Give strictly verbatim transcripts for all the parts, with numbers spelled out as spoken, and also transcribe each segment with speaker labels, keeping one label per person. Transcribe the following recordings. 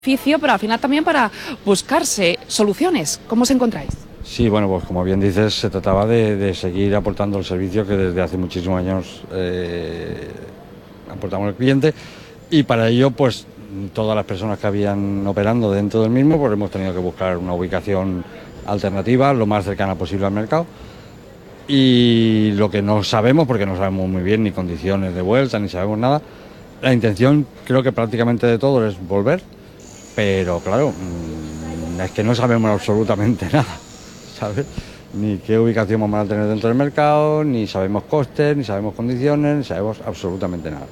Speaker 1: Pero al final también para buscarse soluciones. ¿Cómo os encontráis?
Speaker 2: Sí, bueno, pues como bien dices, se trataba de, de seguir aportando el servicio que desde hace muchísimos años eh, aportamos al cliente, y para ello, pues todas las personas que habían operando dentro del mismo, pues hemos tenido que buscar una ubicación alternativa, lo más cercana posible al mercado. Y lo que no sabemos, porque no sabemos muy bien ni condiciones de vuelta, ni sabemos nada, la intención creo que prácticamente de todo es volver. Pero claro, es que no sabemos absolutamente nada, ¿sabes? Ni qué ubicación vamos a tener dentro del mercado, ni sabemos costes, ni sabemos condiciones, ni sabemos absolutamente nada.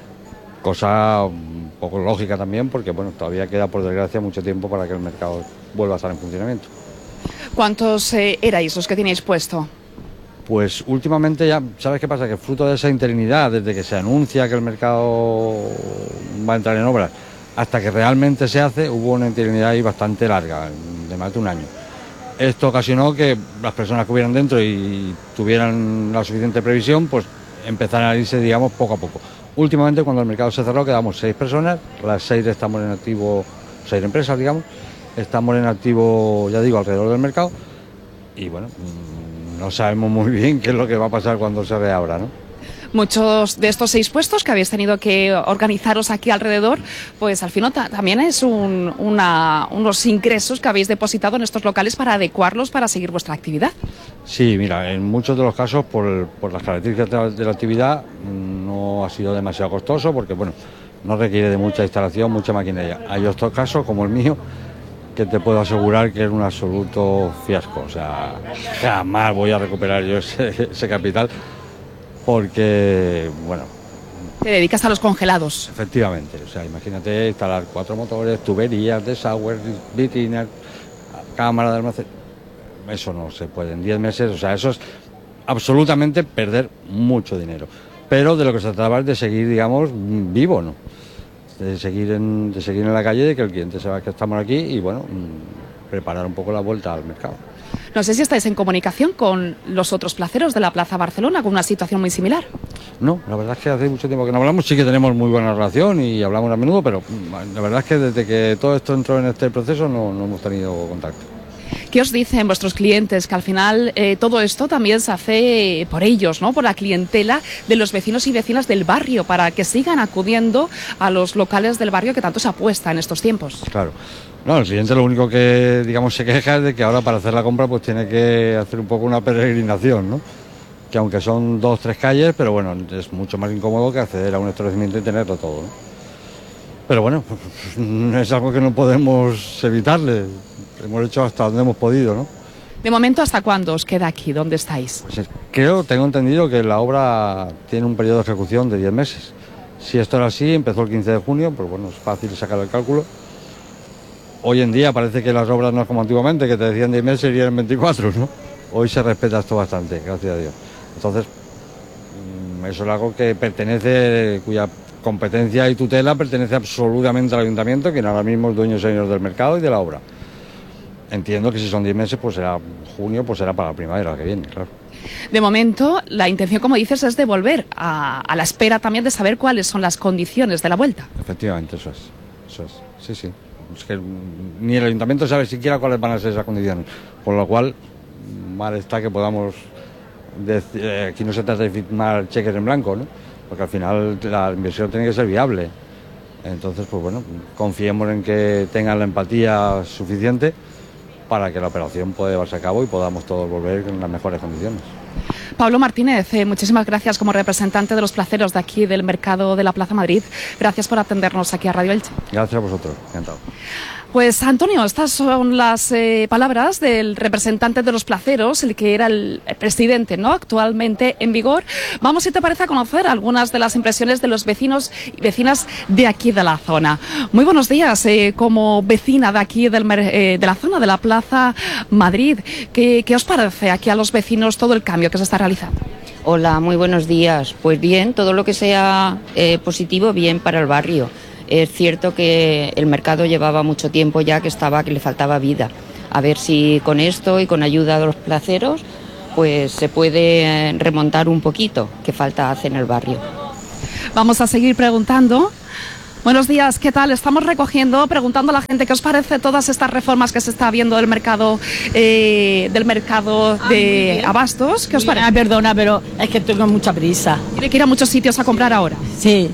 Speaker 2: Cosa un poco lógica también, porque bueno, todavía queda por desgracia mucho tiempo para que el mercado vuelva a estar en funcionamiento.
Speaker 1: ¿Cuántos eh, erais los que teníais puesto?
Speaker 2: Pues últimamente ya, ¿sabes qué pasa? Que fruto de esa interinidad, desde que se anuncia que el mercado va a entrar en obras, hasta que realmente se hace, hubo una interinidad ahí bastante larga, de más de un año. Esto ocasionó que las personas que hubieran dentro y tuvieran la suficiente previsión, pues empezaran a irse, digamos, poco a poco. Últimamente, cuando el mercado se cerró, quedamos seis personas, las seis estamos en activo, seis empresas, digamos, estamos en activo, ya digo, alrededor del mercado, y bueno, no sabemos muy bien qué es lo que va a pasar cuando se reabra, ¿no?
Speaker 1: Muchos de estos seis puestos que habéis tenido que organizaros aquí alrededor, pues al final ta también es un, una, unos ingresos que habéis depositado en estos locales para adecuarlos para seguir vuestra actividad.
Speaker 2: Sí, mira, en muchos de los casos, por, por las características de la actividad, no ha sido demasiado costoso, porque bueno, no requiere de mucha instalación, mucha maquinaria. Hay otros casos, como el mío, que te puedo asegurar que es un absoluto fiasco. O sea, jamás voy a recuperar yo ese, ese capital. Porque, bueno...
Speaker 1: Te dedicas a los congelados.
Speaker 2: Efectivamente, o sea, imagínate instalar cuatro motores, tuberías, desagües, vitrinas, cámara de almacén. Eso no se puede en diez meses, o sea, eso es absolutamente perder mucho dinero. Pero de lo que se trataba es de seguir, digamos, vivo, ¿no? De seguir en, de seguir en la calle, de que el cliente sepa que estamos aquí y, bueno, preparar un poco la vuelta al mercado.
Speaker 1: No sé si estáis en comunicación con los otros placeros de la Plaza Barcelona, con una situación muy similar.
Speaker 2: No, la verdad es que hace mucho tiempo que no hablamos, sí que tenemos muy buena relación y hablamos a menudo, pero la verdad es que desde que todo esto entró en este proceso no, no hemos tenido contacto.
Speaker 1: ¿Qué os dicen vuestros clientes? Que al final eh, todo esto también se hace por ellos, ¿no? Por la clientela de los vecinos y vecinas del barrio, para que sigan acudiendo a los locales del barrio que tanto se apuesta en estos tiempos.
Speaker 2: Claro. No, el cliente lo único que, digamos, se queja es de que ahora para hacer la compra pues tiene que hacer un poco una peregrinación, ¿no? Que aunque son dos, tres calles, pero bueno, es mucho más incómodo que acceder a un establecimiento y tenerlo todo, ¿no? Pero bueno, es algo que no podemos evitarle. Hemos hecho hasta donde hemos podido, ¿no?
Speaker 1: De momento, ¿hasta cuándo os queda aquí? ¿Dónde estáis?
Speaker 2: Pues creo, tengo entendido que la obra tiene un periodo de ejecución de diez meses. Si esto era así, empezó el quince de junio, pues bueno, es fácil sacar el cálculo. Hoy en día parece que las obras no es como antiguamente, que te decían diez meses y eran veinticuatro, ¿no? Hoy se respeta esto bastante, gracias a Dios. Entonces, eso es algo que pertenece, cuya competencia y tutela pertenece absolutamente al ayuntamiento, que ahora mismo es dueño y señor del mercado y de la obra. Entiendo que si son diez meses, pues será junio, pues será para la primavera que viene, claro.
Speaker 1: De momento, la intención, como dices, es de volver a, a la espera también de saber cuáles son las condiciones de la vuelta.
Speaker 2: Efectivamente, eso es, eso es, sí, sí. Es que ni el ayuntamiento sabe siquiera cuáles van a ser esas condiciones, por lo cual mal está que podamos decir, eh, aquí no se trata de firmar cheques en blanco, ¿no? Porque al final la inversión tiene que ser viable. Entonces, pues bueno, confiemos en que tengan la empatía suficiente para que la operación pueda llevarse a cabo y podamos todos volver en las mejores condiciones.
Speaker 1: Pablo Martínez, eh, muchísimas gracias como representante de los placeros de aquí del mercado de la Plaza Madrid. Gracias por atendernos aquí a Radio Elche.
Speaker 2: Gracias a vosotros, encantado.
Speaker 1: Pues Antonio, estas son las eh, palabras del representante de los placeros, el que era el presidente, ¿no?, actualmente en vigor. Vamos, si te parece, a conocer algunas de las impresiones de los vecinos y vecinas de aquí de la zona. Muy buenos días, eh, como vecina de aquí del, eh, de la zona de la Plaza Madrid. ¿Qué, qué os parece aquí a los vecinos todo el cambio que se está realizando?
Speaker 3: Hola, muy buenos días. Pues bien, todo lo que sea eh, positivo, bien para el barrio. Es cierto que el mercado llevaba mucho tiempo ya que estaba, que le faltaba vida. A ver si con esto y con ayuda de los placeros, pues se puede remontar un poquito, que falta hace en el barrio.
Speaker 1: Vamos a seguir preguntando. Buenos días, ¿qué tal? Estamos recogiendo, preguntando a la gente qué os parece todas estas reformas que se está viendo del mercado eh, del mercado ah, de abastos. ¿Qué os parece?
Speaker 4: Ah, perdona, pero es que tengo mucha prisa.
Speaker 1: ¿Tiene que ir a muchos sitios a comprar ahora?
Speaker 4: Sí.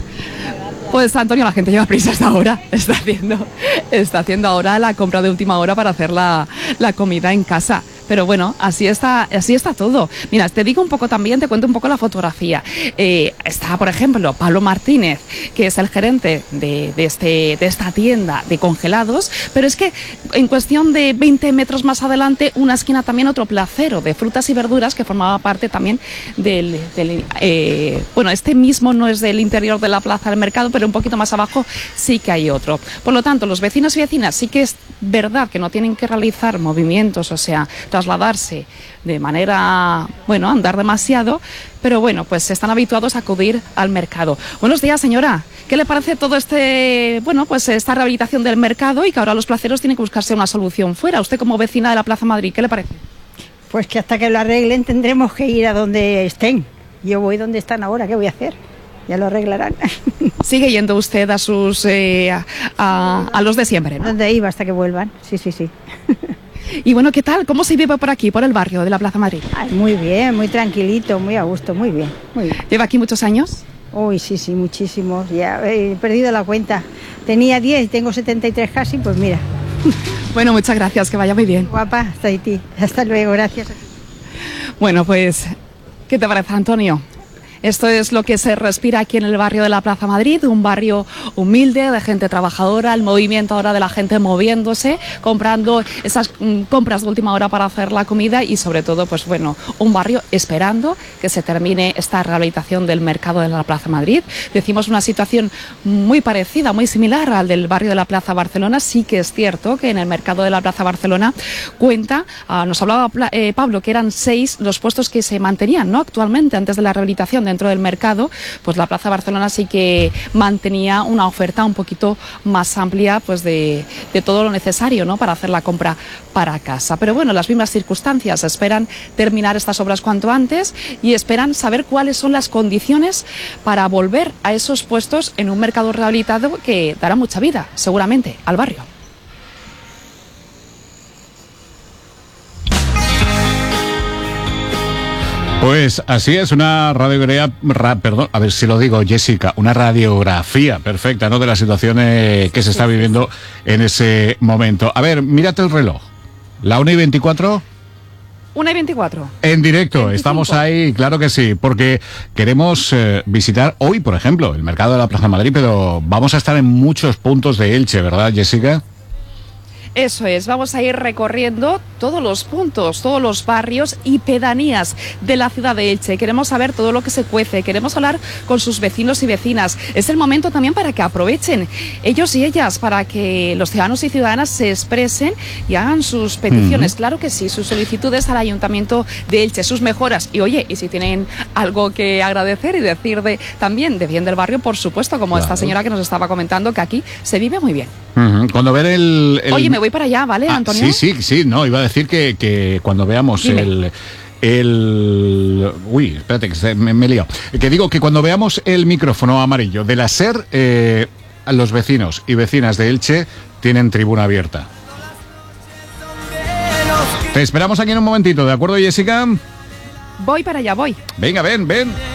Speaker 1: Pues Antonio, la gente lleva prisa hasta ahora. Está haciendo, está haciendo ahora la compra de última hora para hacer la, la comida en casa. Pero bueno, así está, así está todo. Mira, te digo un poco también, te cuento un poco la fotografía. Eh, está, por ejemplo, Pablo Martínez, que es el gerente de, de, este, de esta tienda de congelados, pero es que en cuestión de veinte metros más adelante, una esquina también otro placero de frutas y verduras que formaba parte también del... del eh, bueno, este mismo no es del interior de la plaza del mercado, pero un poquito más abajo sí que hay otro. Por lo tanto, los vecinos y vecinas sí que es verdad que no tienen que realizar movimientos, o sea, trasladarse de manera, bueno, andar demasiado, pero bueno, pues están habituados a acudir al mercado. Buenos días, señora. ¿Qué le parece todo este, bueno, pues esta rehabilitación del mercado y que ahora los placeros tienen que buscarse una solución fuera? Usted como vecina de la Plaza Madrid, ¿qué le parece?
Speaker 5: Pues que hasta que lo arreglen tendremos que ir a donde estén. Yo voy donde están ahora, ¿qué voy a hacer? Ya lo arreglarán.
Speaker 1: ¿Sigue yendo usted a sus eh, a, a, a los de siempre, ¿no?
Speaker 5: Donde iba hasta que vuelvan, sí, sí, sí.
Speaker 1: Y bueno, ¿qué tal? ¿Cómo se vive por aquí, por el barrio de la Plaza Madrid?
Speaker 5: Ay, muy bien, muy tranquilito, muy a gusto, muy bien, muy bien.
Speaker 1: ¿Lleva aquí muchos años?
Speaker 5: Uy, sí, sí, muchísimos. Ya he perdido la cuenta. Tenía diez y tengo setenta y tres casi, pues mira.
Speaker 1: Bueno, muchas gracias, que vaya muy bien.
Speaker 5: Guapa, hasta ti. Hasta luego, gracias.
Speaker 1: Bueno, pues, ¿qué te parece, Antonio? Esto es lo que se respira aquí en el barrio de la Plaza Madrid, un barrio humilde, de gente trabajadora, el movimiento ahora de la gente moviéndose, comprando esas mm, compras de última hora para hacer la comida y sobre todo, pues bueno, un barrio esperando que se termine esta rehabilitación del mercado de la Plaza Madrid. Decimos una situación muy parecida, muy similar al del barrio de la Plaza Barcelona. Sí que es cierto que en el mercado de la Plaza Barcelona cuenta, uh, nos hablaba eh, Pablo, que eran seis los puestos que se mantenían, ¿no? Actualmente, antes de la rehabilitación de dentro del mercado, pues la Plaza Barcelona sí que mantenía una oferta un poquito más amplia, pues de, de todo lo necesario, ¿no?, para hacer la compra para casa. Pero bueno, las mismas circunstancias, esperan terminar estas obras cuanto antes y esperan saber cuáles son las condiciones para volver a esos puestos en un mercado rehabilitado que dará mucha vida, seguramente, al barrio.
Speaker 6: Pues así es, una radiografía, ra, perdón, a ver si lo digo, Jessica, una radiografía perfecta, ¿no?, de la situación eh, que se está viviendo en ese momento. A ver, mírate el reloj. ¿La una y veinticuatro?
Speaker 1: una y veinticuatro.
Speaker 6: En directo,
Speaker 1: veinticinco.
Speaker 6: Estamos ahí, claro que sí, porque queremos eh, visitar hoy, por ejemplo, el mercado de la Plaza Madrid, pero vamos a estar en muchos puntos de Elche, ¿verdad, Jessica?
Speaker 1: Eso es, vamos a ir recorriendo todos los puntos, todos los barrios y pedanías de la ciudad de Elche. Queremos saber todo lo que se cuece, queremos hablar con sus vecinos y vecinas. Es el momento también para que aprovechen ellos y ellas, para que los ciudadanos y ciudadanas se expresen y hagan sus peticiones. Uh-huh. Claro que sí, sus solicitudes al Ayuntamiento de Elche, sus mejoras. Y oye, y si tienen algo que agradecer y decir de, también de bien del barrio, por supuesto, como claro. Esta señora que nos estaba comentando, que aquí se vive muy bien.
Speaker 6: Uh-huh. Cuando ver el, el...
Speaker 1: Oye, me voy para allá, ¿vale, ah, Antonio?
Speaker 6: Sí, sí, sí, no, iba a decir que, que cuando veamos Dime. el... El... Uy, espérate, que me, me he liado. Que digo que cuando veamos el micrófono amarillo de la SER, eh, los vecinos y vecinas de Elche tienen tribuna abierta. Te esperamos aquí en un momentito, ¿de acuerdo, Jessica?
Speaker 1: Voy para allá, voy.
Speaker 6: Venga, ven, ven.